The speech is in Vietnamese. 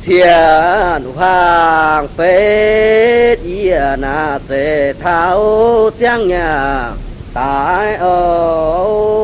thiên hoàng phế na sẽ tháo giang nhà tại âu